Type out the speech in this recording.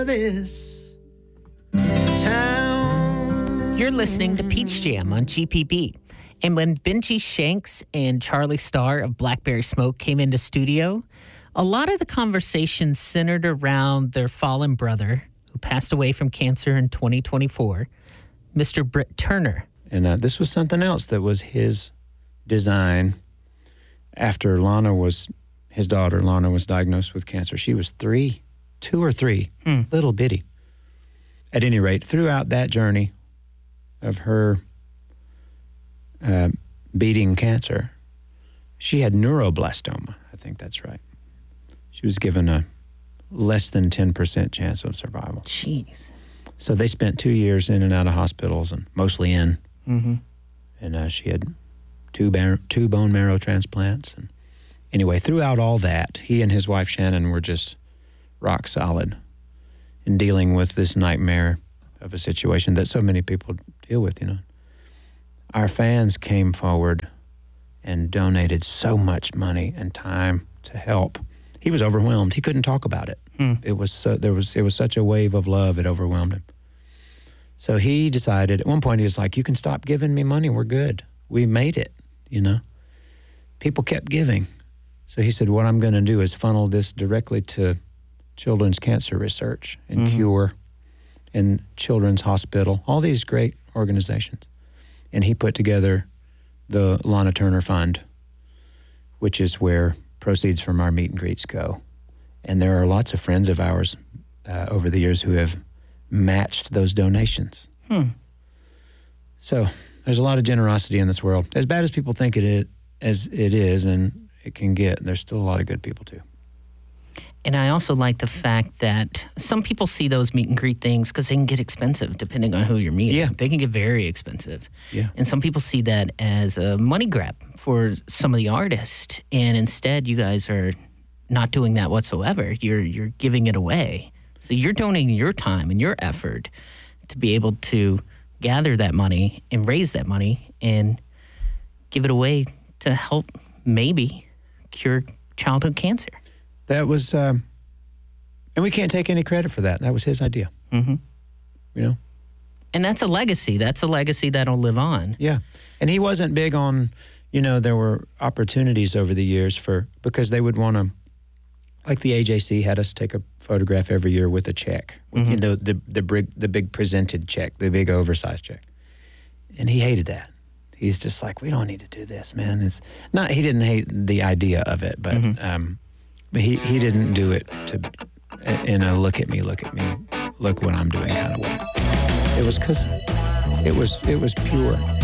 this town. You're listening to Peach Jam on GPB. And when Benji Shanks and Charlie Starr of Blackberry Smoke came into studio, a lot of the conversation centered around their fallen brother, who passed away from cancer in 2024, Mr. Britt Turner. And this was something else that was his design after his daughter Lana was diagnosed with cancer. She was 2 or 3, little bitty. At any rate, throughout that journey of her beating cancer, she had neuroblastoma. I think that's right. She was given a less than 10% chance of survival. Jeez. So they spent 2 years in and out of hospitals, and mostly in. Mm-hmm. And she had two bone marrow transplants. And anyway, throughout all that, he and his wife Shannon were just rock solid in dealing with this nightmare of a situation that so many people deal with, Our fans came forward and donated so much money and time to help. He was overwhelmed. He couldn't talk about it. It was such a wave of love, it overwhelmed him. So he decided, at one point he was like, you can stop giving me money, we're good. We made it, People kept giving. So he said, what I'm going to do is funnel this directly to children's cancer research and cure and Children's Hospital, all these great organizations. And he put together the Lana Turner Fund, which is where proceeds from our meet and greets go. And there are lots of friends of ours over the years who have matched those donations. So there's a lot of generosity in this world. As bad as people think it is, and it can get, there's still a lot of good people too. And I also like the fact that some people see those meet and greet things because they can get expensive depending on who you're meeting. Yeah. They can get very expensive. Yeah. And some people see that as a money grab for some of the artists. And instead, you guys are not doing that whatsoever. You're giving it away. So you're donating your time and your effort to be able to gather that money and raise that money and give it away to help maybe cure childhood cancer. That was, and we can't take any credit for that. That was his idea. Mm-hmm. And that's a legacy. That's a legacy that'll live on. Yeah. And he wasn't big on, there were opportunities over the years because they would want to, like the AJC had us take a photograph every year with a check, with, the big presented check, the big oversized check. And he hated that. He's just like, we don't need to do this, man. It's not, he didn't hate the idea of it, but he didn't do it in a look at me, look what I'm doing kind of way. It was because it was pure.